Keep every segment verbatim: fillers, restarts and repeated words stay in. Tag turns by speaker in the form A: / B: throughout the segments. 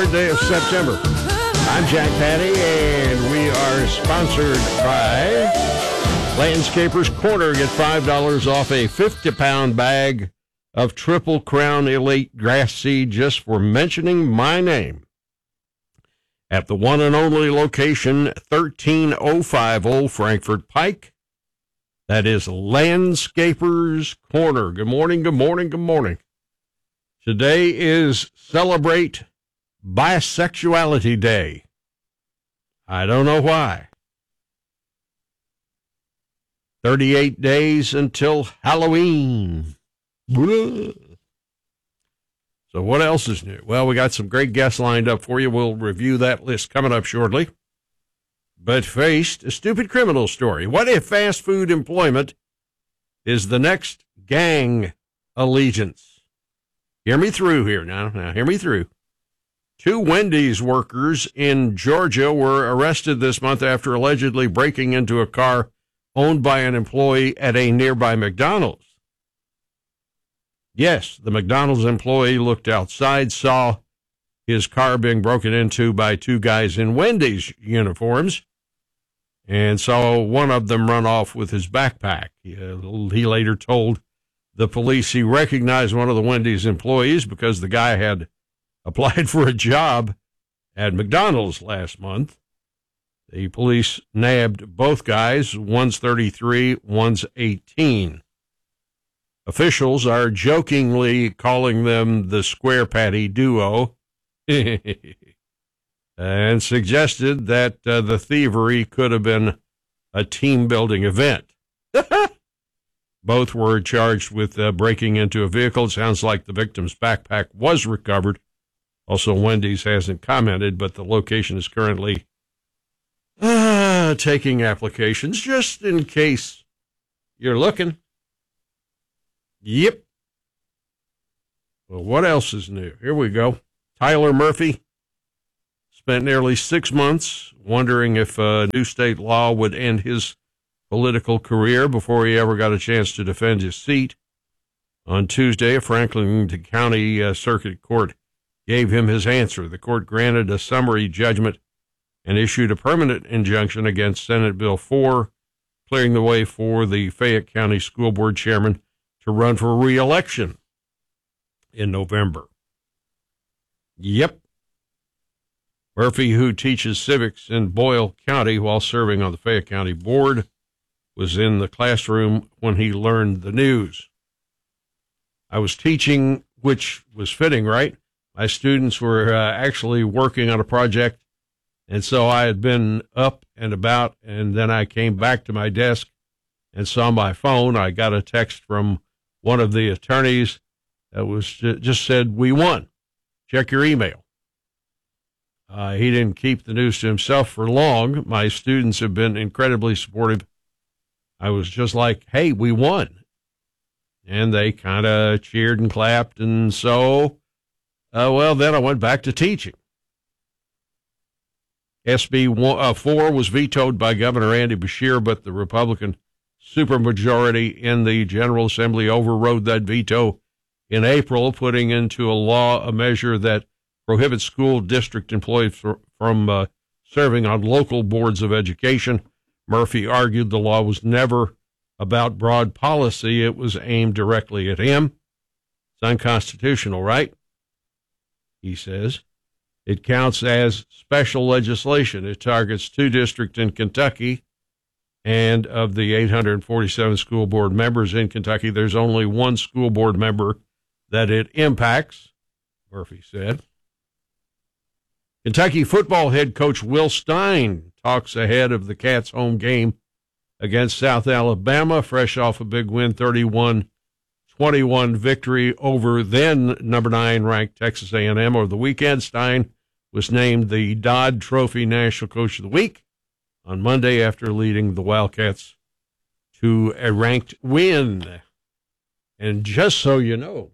A: third day of September. I'm Jack Patty, and we are sponsored by Landscapers Corner. Get five dollars off a fifty-pound bag of Triple Crown Elite grass seed just for mentioning my name. At the one and only location, thirteen oh five Old Frankfort Pike. That is Landscapers Corner. Good morning, good morning, good morning. Today is Celebrate Bisexuality Day. I don't know why. thirty-eight days until Halloween. Blah. So what else is new? Well, we got some great guests lined up for you. We'll review that list coming up shortly. But faced a stupid criminal story. What if fast food employment is the next gang allegiance? Hear me through here now. Now, hear me through. Two Wendy's workers in Georgia were arrested this month after allegedly breaking into a car owned by an employee at a nearby McDonald's. Yes, the McDonald's employee looked outside, saw his car being broken into by two guys in Wendy's uniforms, and saw one of them run off with his backpack. He, uh, he later told the police he recognized one of the Wendy's employees because the guy had applied for a job at McDonald's last month. The police nabbed both guys. One's thirty-three, one's eighteen. Officials are jokingly calling them the Square Patty duo and suggested that uh, the thievery could have been a team-building event. Both were charged with uh, breaking into a vehicle. It sounds like the victim's backpack was recovered. Also, Wendy's hasn't commented, but the location is currently uh, taking applications just in case you're looking. Yep. Well, what else is new? Here we go. Tyler Murphy spent nearly six months wondering if a new state law would end his political career before he ever got a chance to defend his seat. On Tuesday, a Franklin County uh, Circuit Court gave him his answer. The court granted a summary judgment and issued a permanent injunction against Senate Bill four, clearing the way for the Fayette County School Board chairman to run for re-election in November. Yep. Murphy, who teaches civics in Boyle County while serving on the Fayette County Board, was in the classroom when he learned the news. I was teaching, which was fitting, right? My students were uh, actually working on a project, and so I had been up and about, and then I came back to my desk and saw my phone. I got a text from one of the attorneys that was just said, "We won. Check your email." Uh, he didn't keep the news to himself for long. My students have been incredibly supportive. I was just like, "Hey, we won." And they kind of cheered and clapped. And so, uh, well, then I went back to teaching. S B four was vetoed by Governor Andy Beshear, but the Republican supermajority in the General Assembly overrode that veto in April, putting into a law a measure that prohibits school district employees from uh, serving on local boards of education. Murphy argued the law was never about broad policy. It was aimed directly at him. It's unconstitutional, right? He says. It counts as special legislation. It targets two districts in Kentucky. And of the eight hundred forty-seven school board members in Kentucky, there's only one school board member that it impacts, Murphy said. Kentucky football head coach Will Stein talks ahead of the Cats' home game against South Alabama, fresh off a big win, thirty-one twenty-one victory over then number nine ranked Texas A and M over the weekend. Stein was named the Dodd Trophy National Coach of the Week on Monday after leading the Wildcats to a ranked win. And just so you know,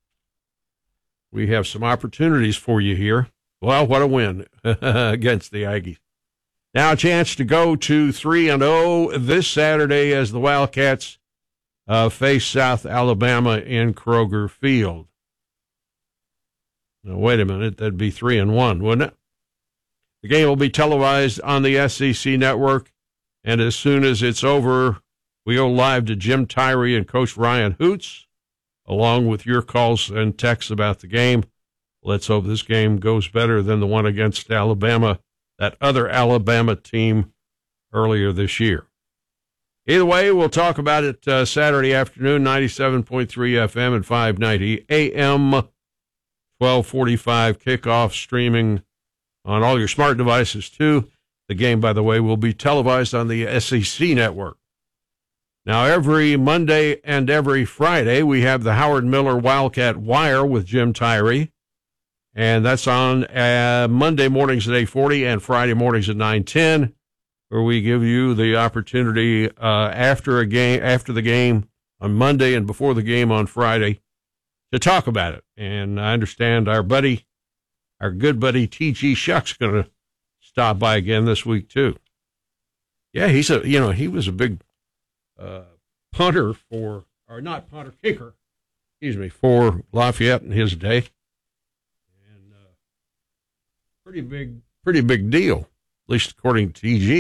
A: we have some opportunities for you here. Well, what a win against the Aggies. Now a chance to go to three and oh this Saturday as the Wildcats uh, face South Alabama in Kroger Field. Now, wait a minute, that'd be three and one, wouldn't it? The game will be televised on the S E C network, and as soon as it's over, we go live to Jim Tyree and Coach Ryan Hoots, along with your calls and texts about the game. Let's hope this game goes better than the one against Alabama, that other Alabama team earlier this year. Either way, we'll talk about it uh, Saturday afternoon, ninety-seven point three F M and five ninety A M, twelve forty-five kickoff, streaming on all your smart devices, too. The game, by the way, will be televised on the S E C network. Now, every Monday and every Friday, we have the Howard Miller Wildcat Wire with Jim Tyree, and that's on uh, Monday mornings at eight forty and Friday mornings at nine ten, where we give you the opportunity uh, after a game, after the game on Monday and before the game on Friday to talk about it. And I understand our buddy, our good buddy T G Shuck's going to stop by again this week too. Yeah, he's a you know he was a big uh, punter for, or not punter, kicker, excuse me, for Lafayette in his day, and uh, pretty big, pretty big deal, at least according to T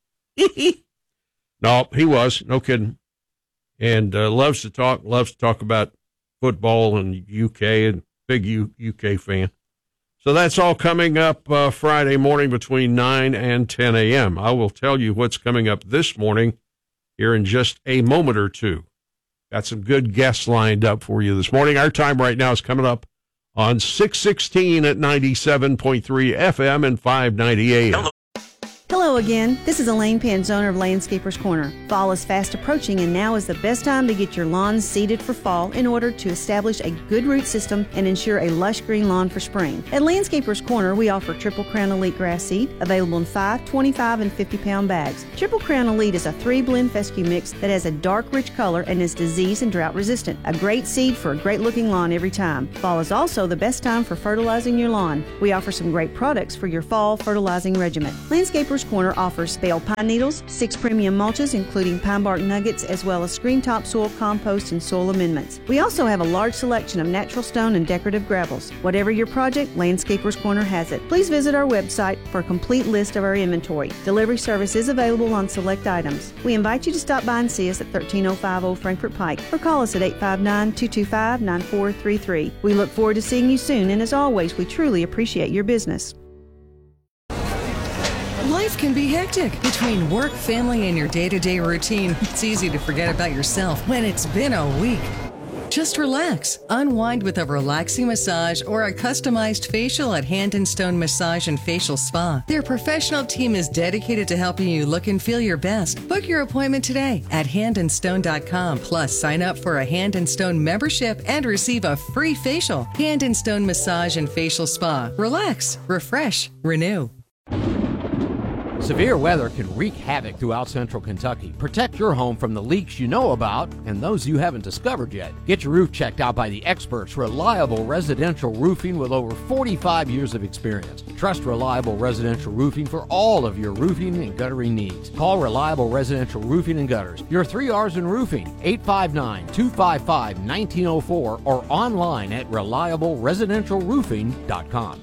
A: G. No, he was, no kidding, and uh, loves to talk, loves to talk about football and U K, and big U- UK fan. So that's all coming up uh, Friday morning between nine and ten A M. I will tell you what's coming up this morning here in just a moment or two. Got some good guests lined up for you this morning. Our time right now is coming up on six sixteen at ninety-seven point three F M and five ninety A M.
B: Hello again. This is Elaine Pence, owner of Landscapers Corner. Fall is fast approaching, and now is the best time to get your lawns seeded for fall in order to establish a good root system and ensure a lush green lawn for spring. At Landscapers Corner, we offer Triple Crown Elite grass seed, available in five, twenty-five, and fifty pound bags. Triple Crown Elite is a three-blend fescue mix that has a dark, rich color and is disease and drought resistant. A great seed for a great-looking lawn every time. Fall is also the best time for fertilizing your lawn. We offer some great products for your fall fertilizing regimen. Landscapers Corner offers baled pine needles, six premium mulches including pine bark nuggets, as well as screen top soil compost and soil amendments. We also have a large selection of natural stone and decorative gravels. Whatever your project, Landscapers Corner has it. Please visit our website for a complete list of our inventory. Delivery service is available on select items. We invite you to stop by and see us at thirteen oh five Old Frankfort Pike or call us at eight five nine, two two five, nine four three three. We look forward to seeing you soon, and as always, we truly appreciate your business.
C: Life can be hectic. Between work, family, and your day-to-day routine, it's easy to forget about yourself when it's been a week. Just relax. Unwind with a relaxing massage or a customized facial at Hand and Stone Massage and Facial Spa. Their professional team is dedicated to helping you look and feel your best. Book your appointment today at hand and stone dot com. Plus, sign up for a Hand and Stone membership and receive a free facial. Hand and Stone Massage and Facial Spa. Relax, refresh, renew.
D: Severe weather can wreak havoc throughout central Kentucky. Protect your home from the leaks you know about and those you haven't discovered yet. Get your roof checked out by the experts, Reliable Residential Roofing, with over forty-five years of experience. Trust Reliable Residential Roofing for all of your roofing and guttering needs. Call Reliable Residential Roofing and Gutters, your three R's in roofing, eight five nine, two five five, one nine zero four, or online at reliable residential roofing dot com.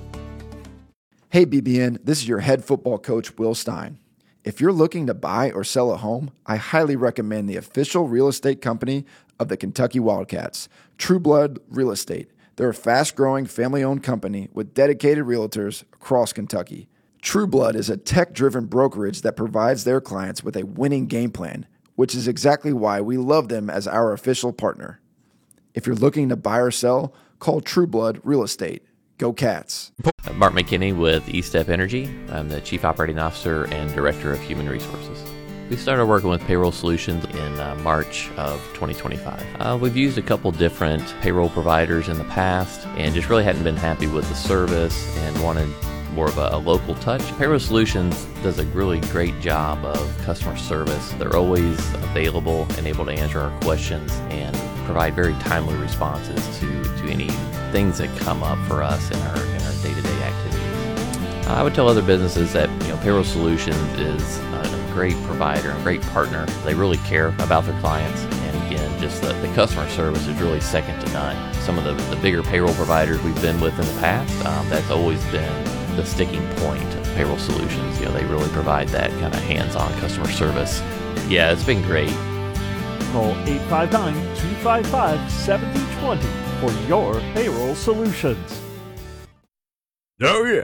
E: Hey B B N, this is your head football coach, Will Stein. If you're looking to buy or sell a home, I highly recommend the official real estate company of the Kentucky Wildcats, True Blood Real Estate. They're a fast-growing, family-owned company with dedicated realtors across Kentucky. True Blood is a tech-driven brokerage that provides their clients with a winning game plan, which is exactly why we love them as our official partner. If you're looking to buy or sell, call True Blood Real Estate. Go Cats.
F: Mark McKinney with E-Step Energy. I'm the Chief Operating Officer and Director of Human Resources. We started working with Payroll Solutions in uh, March of twenty twenty-five. Uh, we've used a couple different payroll providers in the past and just really hadn't been happy with the service and wanted more of a, a local touch. Payroll Solutions does a really great job of customer service. They're always available and able to answer our questions and provide very timely responses to, to any things that come up for us in our in our day-to-day activities. Uh, I would tell other businesses that you know Payroll Solutions is a great provider and great partner. They really care about their clients, and again, just the, the customer service is really second to none. Some of the, the bigger payroll providers we've been with in the past, um, that's always been the sticking point of Payroll Solutions. You know, they really provide that kind of hands-on customer service. Yeah, it's been great.
G: Call eight five nine, two five five, seven zero two zero for your payroll solutions.
A: Oh, yeah.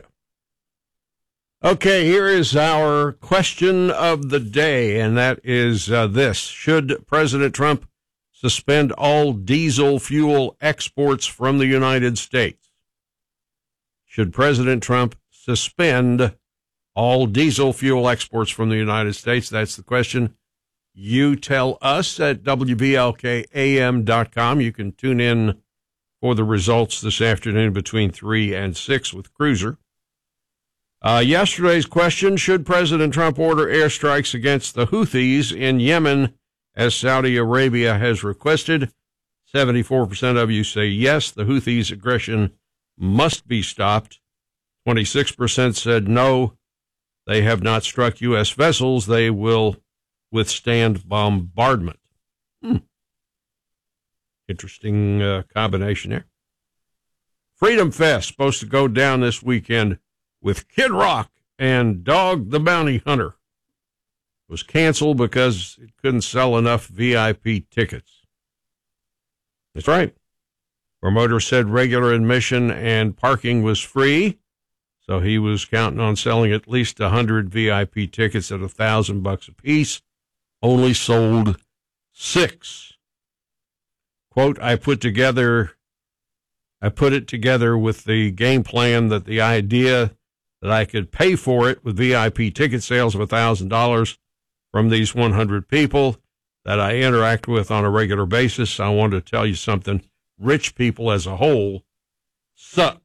A: Okay, here is our question of the day, and that is uh, this. Should President Trump suspend all diesel fuel exports from the United States? Should President Trump suspend all diesel fuel exports from the United States? That's the question. You tell us at W B L K A M dot com. You can tune in for the results this afternoon between three and six with Cruiser. Uh, yesterday's question, should President Trump order airstrikes against the Houthis in Yemen as Saudi Arabia has requested? seventy-four percent of you say yes, the Houthis' aggression must be stopped. twenty-six percent said no, they have not struck U S vessels, they will withstand bombardment. Hmm. Interesting uh, combination there. Freedom Fest supposed to go down this weekend with Kid Rock and Dog the Bounty Hunter. It was canceled because it couldn't sell enough V I P tickets. That's right. Promoter said regular admission and parking was free, so he was counting on selling at least one hundred V I P tickets at one thousand bucks a piece. Only sold six. Quote, I put together, I put it together with the game plan that the idea that I could pay for it with V I P ticket sales of one thousand dollars from these one hundred people that I interact with on a regular basis. I want to tell you something. Rich people as a whole suck.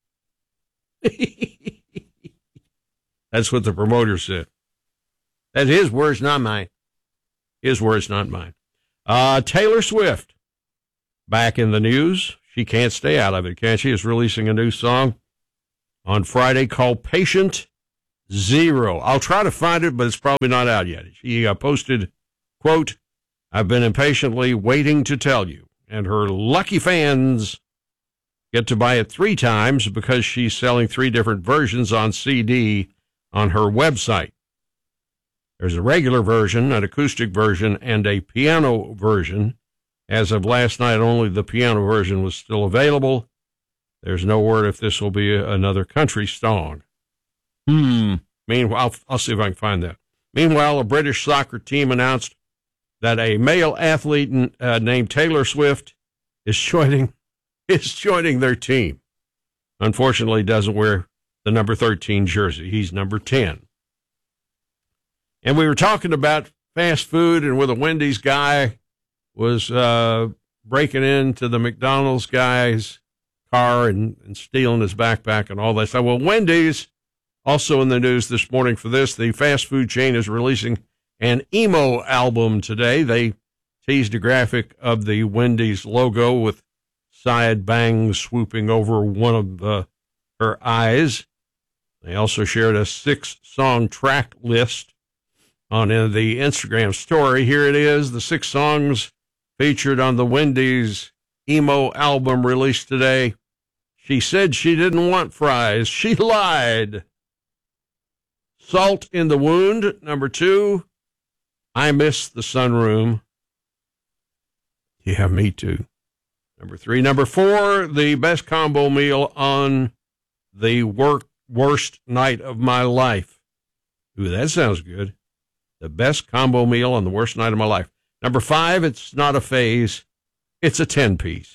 A: That's what the promoter said. That's his words, not mine. His words, not mine. Uh, Taylor Swift, back in the news. She can't stay out of it, can she? Is releasing a new song on Friday called Patient Zero. I'll try to find it, but it's probably not out yet. She uh, posted, quote, I've been impatiently waiting to tell you. And her lucky fans get to buy it three times because she's selling three different versions on C D on her website. There's a regular version, an acoustic version, and a piano version. As of last night, only the piano version was still available. There's no word if this will be another country song. Hmm. Meanwhile, I'll, I'll see if I can find that. Meanwhile, a British soccer team announced that a male athlete uh, named Taylor Swift is joining is joining their team. Unfortunately, doesn't wear the number thirteen jersey. He's number ten. And we were talking about fast food, and where the Wendy's guy was uh, breaking into the McDonald's guy's car and, and stealing his backpack and all that stuff. Well, Wendy's, also in the news this morning for this, the fast food chain is releasing an emo album today. They teased a graphic of the Wendy's logo with side bangs swooping over one of the, her eyes. They also shared a six-song track list on the Instagram story. Here it is, the six songs featured on the Wendy's emo album released today. She said she didn't want fries. She lied. Salt in the Wound, number two. I Miss the Sunroom. Yeah, me too. Number three. Number four, the best combo meal on the work, worst night of my life. Ooh, that sounds good. The best combo meal on the worst night of my life. Number five, it's not a phase. It's a ten-piece.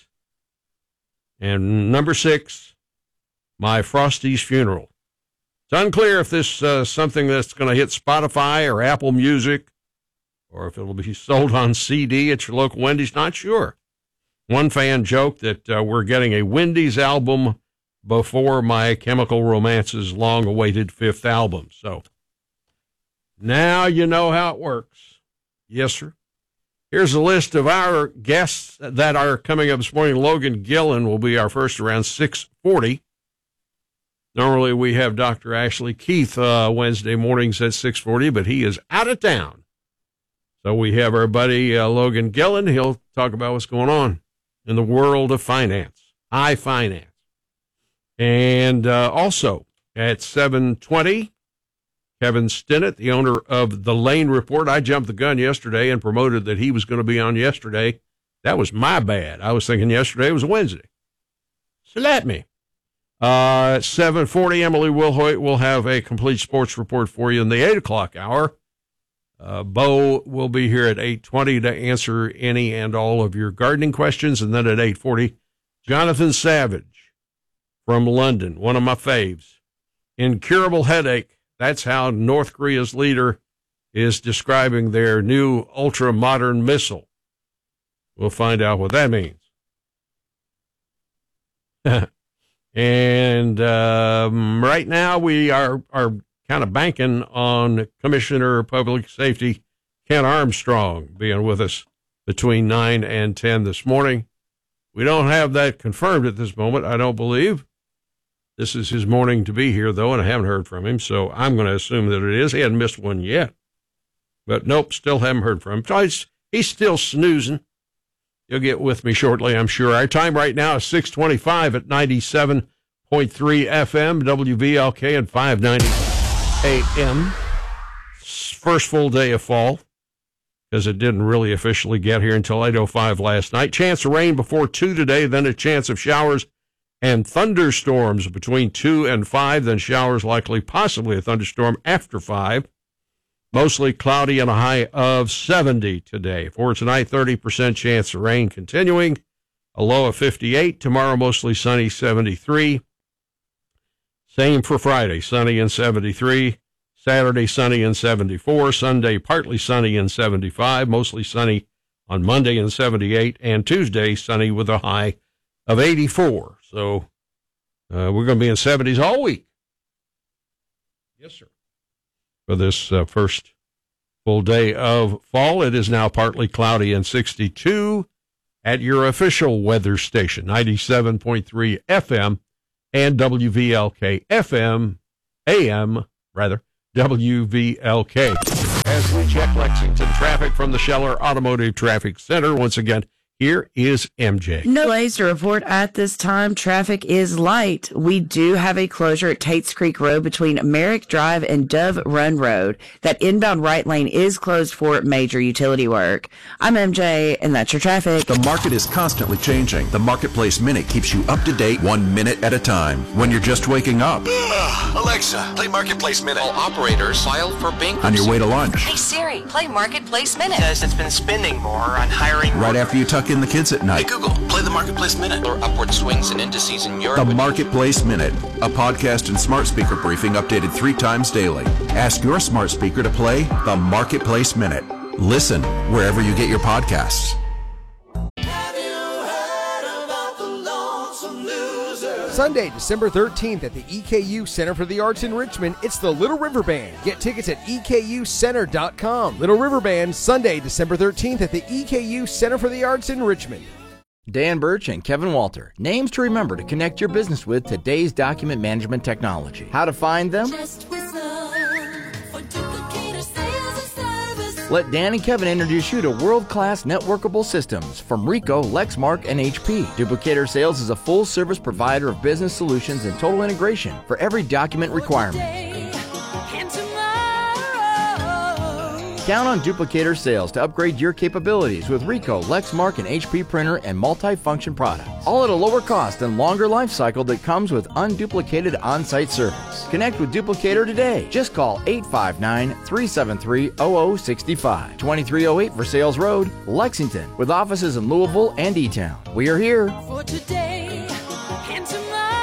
A: And number six, my Frosty's funeral. It's unclear if this is uh, something that's going to hit Spotify or Apple Music, or if it will be sold on C D at your local Wendy's. Not sure. One fan joked that uh, we're getting a Wendy's album before My Chemical Romance's long-awaited fifth album. So now you know how it works. Yes, sir. Here's a list of our guests that are coming up this morning. Logan Gillen will be our first around six forty. Normally we have Doctor Ashley Keith uh, Wednesday mornings at six forty, but he is out of town. So we have our buddy uh, Logan Gillen. He'll talk about what's going on in the world of finance, high finance. And uh, also at seven twenty, Kevin Stinnett, the owner of The Lane Report. I jumped the gun yesterday and promoted that he was going to be on yesterday. That was my bad. I was thinking yesterday was Wednesday. So let me. Uh, at seven forty, Emily Wilhoit will have a complete sports report for you in the eight o'clock hour. Uh, Bo will be here at eight twenty to answer any and all of your gardening questions. And then at eight forty, Jonathan Savage from London, one of my faves. Incurable headache. That's how North Korea's leader is describing their new ultra-modern missile. We'll find out what that means. And um, right now we are, are kind of banking on Commissioner of Public Safety Ken Armstrong being with us between nine and ten this morning. We don't have that confirmed at this moment, I don't believe. This is his morning to be here, though, and I haven't heard from him, so I'm going to assume that it is. He hadn't missed one yet. But nope, still haven't heard from him. So he's, he's still snoozing. You'll get with me shortly, I'm sure. Our time right now is six twenty-five at ninety-seven point three F M, W V L K, and five ninety A M. First full day of fall, because it didn't really officially get here until eight oh five last night. Chance of rain before two today, then a chance of showers and thunderstorms between two and five, then showers likely, possibly a thunderstorm after five. Mostly cloudy and a high of seventy today. For tonight, thirty percent chance of rain continuing. A low of fifty-eight. Tomorrow, mostly sunny, seventy-three. Same for Friday, sunny and seventy-three. Saturday, sunny and seventy-four. Sunday, partly sunny and seventy-five. Mostly sunny on Monday and seventy-eight. And Tuesday, sunny with a high of eighty-four. So uh, we're going to be in seventies all week. Yes, sir. For this uh, first full day of fall, it is now partly cloudy and sixty-two at your official weather station, ninety-seven point three F M and W V L K F M, A M, rather, W V L K. As we check Lexington traffic from the Scheller Automotive Traffic Center, once again, here is M J.
H: No delays to report at this time. Traffic is light. We do have a closure at Tates Creek Road between Merrick Drive and Dove Run Road. That inbound right lane is closed for major utility work. I'm M J, and that's your traffic.
I: The market is constantly changing. The Marketplace Minute keeps you up to date one minute at a time. When you're just waking up.
J: Ugh, Alexa, play Marketplace Minute. All operators filed for bankruptcy.
I: On your way to lunch.
K: Hey Siri, play Marketplace Minute.
J: Says it's been spending more on hiring.
I: Right after you tuck in the kids at night.
J: Hey Google, play the Marketplace Minute. Or upward swings and indices in Europe.
I: The Marketplace Minute, a podcast and smart speaker briefing updated three times daily. Ask your smart speaker to play the Marketplace Minute. Listen wherever you get your podcasts.
L: Sunday, December thirteenth at the E K U Center for the Arts in Richmond, it's the Little River Band. Get tickets at E K U center dot com. Little River Band, Sunday, December thirteenth at the E K U Center for the Arts in Richmond.
M: Dan Birch and Kevin Walter. Names to remember to connect your business with today's document management technology. How to find them?
N: Just whistle for Duplicator Sales and Service.
M: Let Dan and Kevin introduce you to world-class networkable systems from Ricoh, Lexmark, and H P. Duplicator Sales is a full-service provider of business solutions and total integration for every document requirement. Count on Duplicator Sales to upgrade your capabilities with Ricoh, Lexmark, and H P printer and multi-function products. All at a lower cost and longer life cycle that comes with unduplicated on-site service. Connect with Duplicator today. Just call eight five nine, three seven three, zero zero six five. twenty-three oh eight Versailles Road, Lexington, with offices in Louisville and E-Town. We are here.
N: For today and tomorrow.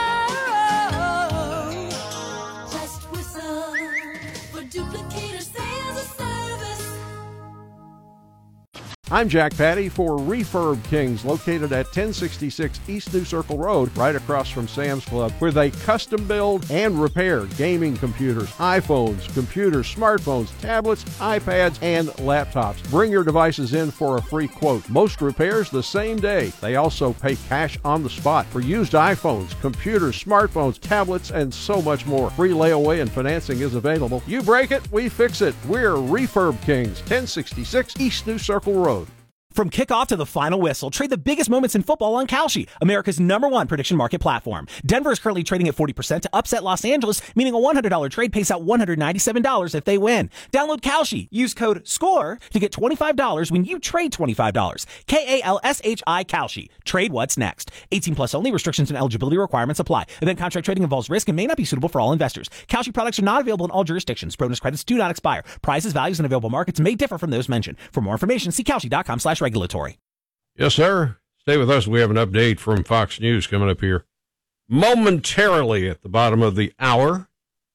N: Just whistle for Duplicator Sales and Service.
O: I'm Jack Patty for Refurb Kings, located at ten sixty-six East New Circle Road, right across from Sam's Club, where they custom build and repair gaming computers, iPhones, computers, smartphones, tablets, iPads, and laptops. Bring your devices in for a free quote. Most repairs the same day. They also pay cash on the spot for used iPhones, computers, smartphones, tablets, and so much more. Free layaway and financing is available. You break it, we fix it. We're Refurb Kings, ten sixty-six East New Circle Road.
P: From kickoff to the final whistle, trade the biggest moments in football on Kalshi, America's number one prediction market platform. Denver is currently trading at forty percent to upset Los Angeles, meaning a one hundred dollars trade pays out one hundred ninety-seven dollars if they win. Download Kalshi. Use code SCORE to get twenty-five dollars when you trade twenty-five dollars. K A L S H I Kalshi. Trade what's next. eighteen plus only. Restrictions and eligibility requirements apply. Event contract trading involves risk and may not be suitable for all investors. Kalshi products are not available in all jurisdictions. Bonus credits do not expire. Prices, values, and available markets may differ from those mentioned. For more information, see Kalshi.com slash regulatory.
A: Yes, sir. Stay with us. We have an update from Fox News coming up here momentarily at the bottom of the hour.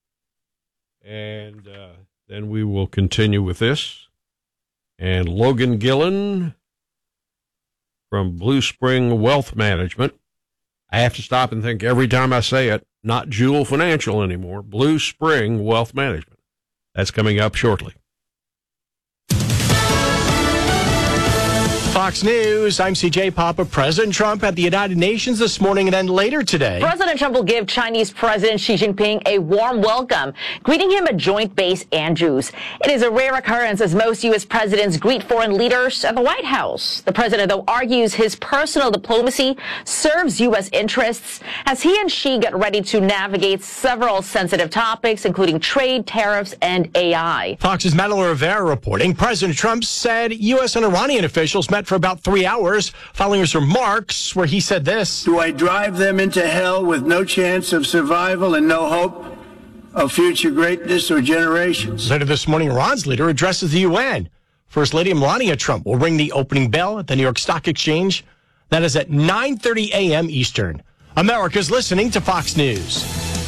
A: And uh, then we will continue with this. And Logan Gillen from Blue Spring Wealth Management. I have to stop and think every time I say it, not Jewel Financial anymore, Blue Spring Wealth Management. That's coming up shortly.
Q: Fox News, I'm C J Papa. President Trump at the United Nations this morning and then later today.
R: President Trump will give Chinese President Xi Jinping a warm welcome, greeting him at Joint Base Andrews. It is a rare occurrence as most U S presidents greet foreign leaders at the White House. The president, though, argues his personal diplomacy serves U S interests as he and Xi get ready to navigate several sensitive topics, including trade, tariffs, and A I.
Q: Fox's Madeline Rivera reporting President Trump said U S and Iranian officials met for about three hours following his remarks where he said this.
S: Do I drive them into hell with no chance of survival and no hope of future greatness or generations?
Q: Later this morning, Iran's leader addresses the U N. First Lady Melania Trump will ring the opening bell at the New York Stock Exchange. That is at nine thirty a.m. Eastern. America's listening to Fox News.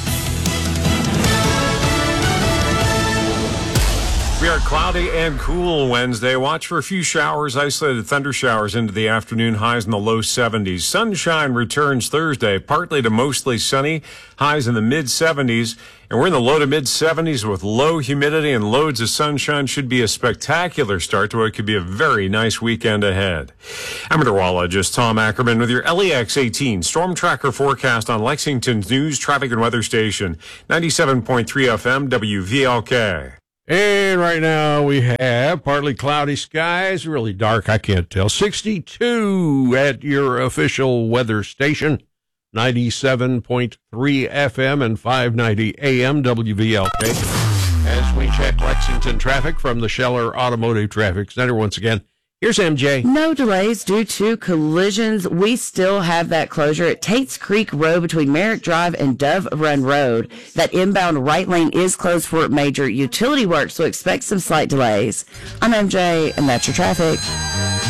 T: We are cloudy and cool Wednesday. Watch for a few showers, isolated thunder showers into the afternoon, highs in the low seventies. Sunshine returns Thursday, partly to mostly sunny, highs in the mid seventies. And we're in the low to mid seventies with low humidity and loads of sunshine. Should be a spectacular start to what could be a very nice weekend ahead. I'm meteorologist Tom Ackerman with your L E X eighteen Storm Tracker forecast on Lexington's News, Traffic and Weather Station, ninety-seven point three F M W V L K.
A: And right now we have partly cloudy skies, really dark, I can't tell. sixty-two at your official weather station, ninety-seven point three F M and five ninety A M W V L K. As we check Lexington traffic from the Scheller Automotive Traffic Center once again. Here's M J.
H: No delays due to collisions. We still have that closure at Tates Creek Road between Merrick Drive and Dove Run Road. That inbound right lane is closed for major utility work, so expect some slight delays. I'm M J, and that's your traffic.